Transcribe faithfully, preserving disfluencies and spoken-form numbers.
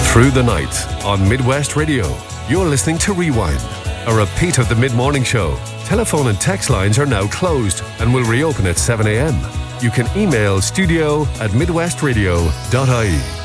Through the night on Midwest Radio, you're listening to Rewind, a repeat of the mid-morning show. Telephone and text lines are now closed and will reopen at seven a.m. You can email studio at midwestradio dot I E.